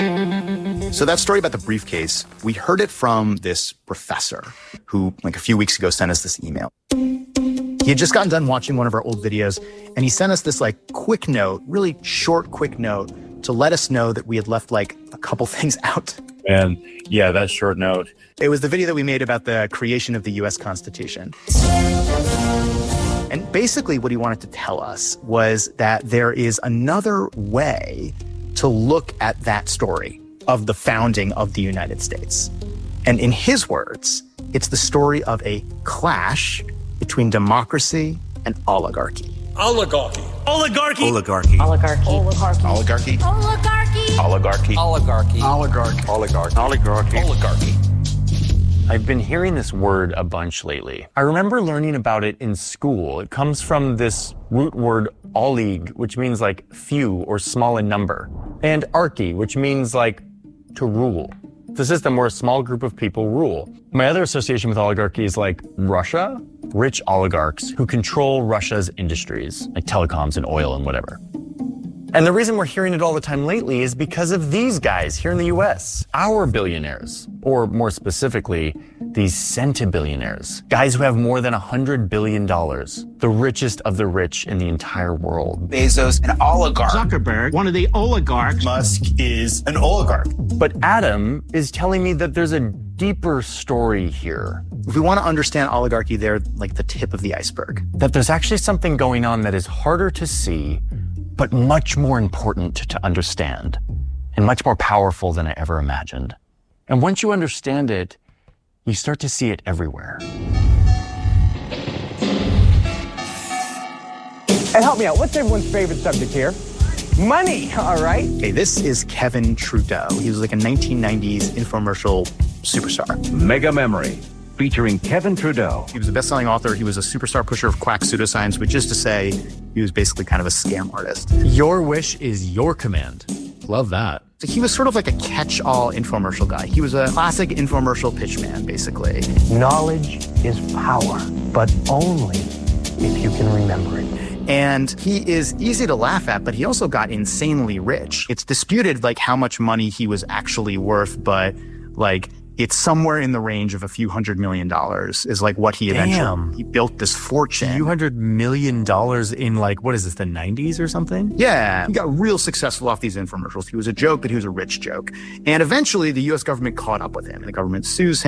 So that story about the briefcase, we heard it from this professor who, like a few weeks ago, sent us this email. He had just gotten done watching one of our old videos, and he sent us this quick note, really short, quick note, to let us know that we had left a couple things out. And yeah, that short note. It was the video that we made about the creation of the U.S. Constitution. And basically what he wanted to tell us was that there is another way to look at that story of the founding of the United States. And in his words, it's the story of a clash between democracy and oligarchy. Oligarchy. Oligarchy. Oligarchy. Oligarchy. Oligarchy. Oligarchy. Oligarchy. Oligarchy. Oligarchy. Oligarchy. Oligarchy. Oligarchy. Oligarchy. I've been hearing this word a bunch lately. I remember learning about it in school. It comes from this root word olig, which means few or small in number, and archy, which means to rule. The system where a small group of people rule. My other association with oligarchy is Russia, rich oligarchs who control Russia's industries, like telecoms and oil and whatever. And the reason we're hearing it all the time lately is because of these guys here in the US, our billionaires, or more specifically, these centibillionaires, guys who have more than $100 billion, the richest of the rich in the entire world. Bezos, an oligarch. Zuckerberg, one of the oligarchs. Musk is an oligarch. But Adam is telling me that there's a deeper story here. If we want to understand oligarchy, they're the tip of the iceberg. That there's actually something going on that is harder to see, but much more important to understand, and much more powerful than I ever imagined. And once you understand it, you start to see it everywhere. And help me out, what's everyone's favorite subject here? Money, all right? Okay, this is Kevin Trudeau. He was a 1990s infomercial superstar. Mega Memory, featuring Kevin Trudeau. He was a best-selling author. He was a superstar pusher of quack pseudoscience, which is to say he was basically kind of a scam artist. Your wish is your command. Love that. So he was sort of a catch-all infomercial guy. He was a classic infomercial pitchman, basically. Knowledge is power, but only if you can remember it. And he is easy to laugh at, but he also got insanely rich. It's disputed how much money he was actually worth, but it's somewhere in the range of a few $100 million is what he eventually, he built this fortune. $few $100 million in what is this, the 90s or something? Yeah, he got real successful off these infomercials. He was a joke, but he was a rich joke. And eventually the US government caught up with him, and the government sues him.